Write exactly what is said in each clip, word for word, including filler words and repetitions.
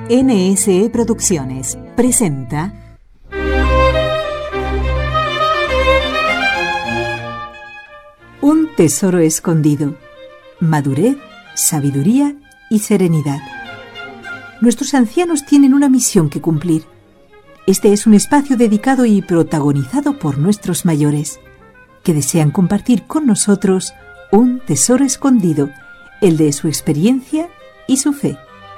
N S E Producciones presenta Un tesoro escondido, madurez, sabiduría y serenidad. Nuestros ancianos tienen una misión que cumplir. Este es un espacio dedicado y protagonizado por nuestros mayores, que desean compartir con nosotros un tesoro escondido, el de su experiencia y su fe.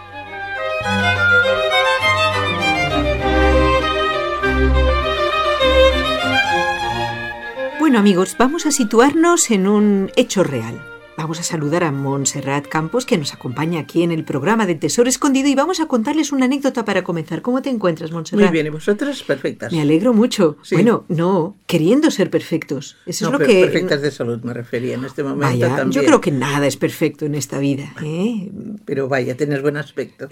Bueno, amigos, vamos a situarnos en un hecho real. Vamos a saludar a Montserrat Campos, que nos acompaña aquí en el programa de Tesoro Escondido, y vamos a contarles una anécdota para comenzar. ¿Cómo te encuentras, Montserrat? Muy bien, ¿y vosotras? Perfectas. Me alegro mucho. Sí. Bueno, no, queriendo ser perfectos. Eso no, es lo pero que... perfectas de salud me refería en este momento. Vaya, también. Yo creo que nada es perfecto en esta vida, ¿eh? Pero vaya, tienes buen aspecto.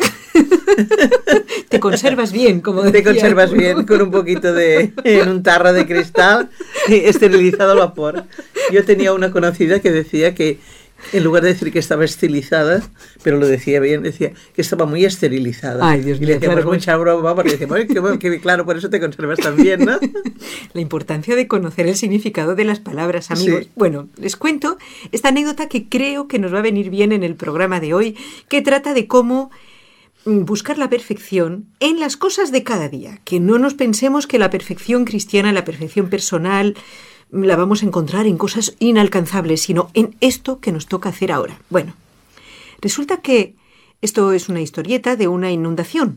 Te conservas bien, como decía. Te conservas bien, con un poquito de... en un tarro de cristal, esterilizado al vapor. Yo tenía una conocida que decía que en lugar de decir que estaba estilizada, pero lo decía bien, decía que estaba muy esterilizada. Ay, Dios mío, y le decíamos claro, mucha broma, porque decíamos, ay, qué, qué, claro, por eso te conservas tan bien, ¿no? La importancia de conocer el significado de las palabras, amigos. Sí. Bueno, les cuento esta anécdota que creo que nos va a venir bien en el programa de hoy, que trata de cómo buscar la perfección en las cosas de cada día. Que no nos pensemos que la perfección cristiana, la perfección personal, la vamos a encontrar en cosas inalcanzables, sino en esto que nos toca hacer ahora. Bueno, resulta que esto es una historieta de una inundación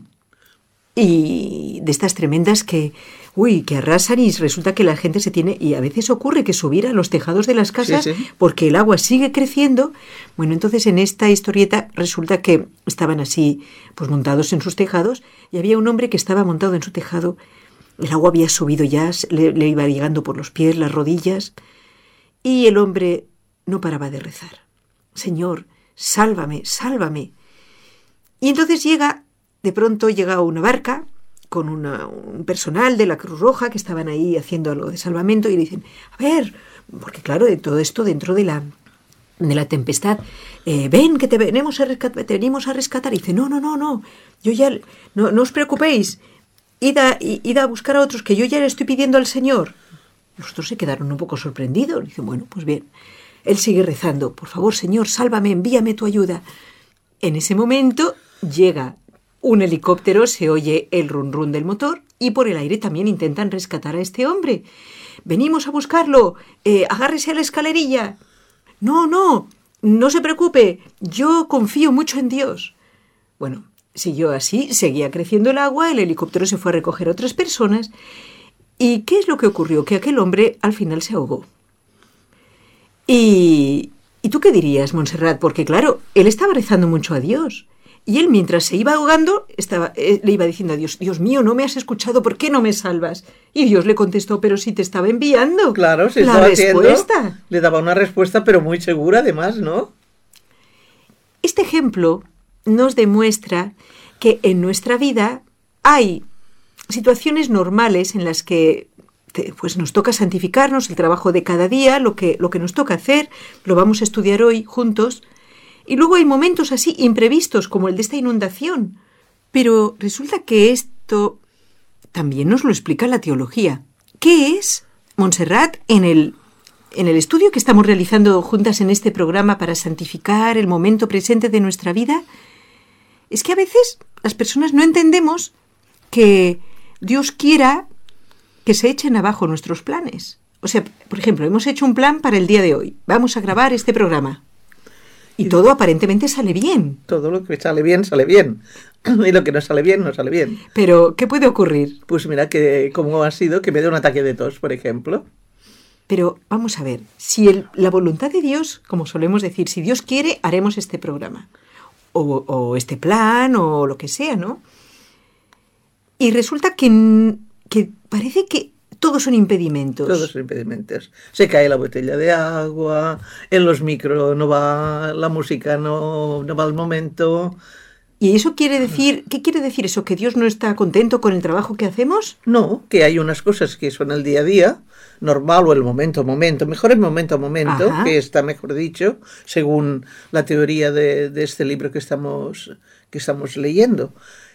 y de estas tremendas que, uy, que arrasan, y resulta que la gente se tiene, y a veces ocurre que subir a los tejados de las casas, sí, sí. porque el agua sigue creciendo. Bueno, entonces en esta historieta resulta que estaban así, pues montados en sus tejados, y había un hombre que estaba montado en su tejado. El agua había subido ya, le, le iba llegando por los pies, las rodillas, y el hombre no paraba de rezar. Señor, sálvame, sálvame. Y entonces llega, de pronto llega una barca con una, un personal de la Cruz Roja que estaban ahí haciendo algo de salvamento, y le dicen, a ver, porque claro, de todo esto dentro de la, de la tempestad, eh, ven que te venimos a rescatar, te venimos a rescatar. Y dice, no, no, no, no, yo ya, no, no os preocupéis. Id a, id a buscar a otros, que yo ya le estoy pidiendo al Señor. Los otros se quedaron un poco sorprendidos. Dicen, bueno, pues bien. Él sigue rezando, por favor, Señor, sálvame, envíame tu ayuda. En ese momento llega un helicóptero, se oye el run run del motor, y por el aire también intentan rescatar a este hombre. Venimos a buscarlo, eh, agárrese a la escalerilla. No, no, no se preocupe, yo confío mucho en Dios. Bueno, siguió así, seguía creciendo el agua, el helicóptero se fue a recoger a otras personas. ¿Y qué es lo que ocurrió? Que aquel hombre al final se ahogó. ¿Y, ¿y tú qué dirías, Montserrat? Porque claro, él estaba rezando mucho a Dios. Y él, mientras se iba ahogando, estaba, eh, le iba diciendo a Dios, Dios mío, no me has escuchado, ¿por qué no me salvas? Y Dios le contestó, pero si te estaba enviando. Claro, se la estaba respuesta. Haciendo, le daba una respuesta, pero muy segura además, ¿no? Este ejemplo nos demuestra que en nuestra vida hay situaciones normales en las que te, pues nos toca santificarnos, el trabajo de cada día, lo que, lo que nos toca hacer, lo vamos a estudiar hoy juntos. Y luego hay momentos así imprevistos, como el de esta inundación. Pero resulta que esto también nos lo explica la teología. ¿Qué es, Montserrat, en el, en el estudio que estamos realizando juntas en este programa para santificar el momento presente de nuestra vida? Es que a veces las personas no entendemos que Dios quiera que se echen abajo nuestros planes. O sea, por ejemplo, hemos hecho un plan para el día de hoy. Vamos a grabar este programa. Y todo aparentemente sale bien. Todo lo que sale bien, sale bien. Y lo que no sale bien, no sale bien. Pero, ¿qué puede ocurrir? Pues mira, que como ha sido que me dé un ataque de tos, por ejemplo. Pero vamos a ver, si el, la voluntad de Dios, como solemos decir, si Dios quiere, haremos este programa. O, o este plan, o lo que sea, ¿no? Y resulta que, que parece que todos son impedimentos. Todos son impedimentos. Se cae la botella de agua, en los micros no va, la música no, no va al momento. ¿Y eso quiere decir, qué quiere decir eso? ¿Que Dios no está contento con el trabajo que hacemos? No, que hay unas cosas que son el día a día, normal o el momento a momento, mejor el momento a momento, Ajá. que está mejor dicho, según la teoría de, de este libro que estamos, que estamos leyendo.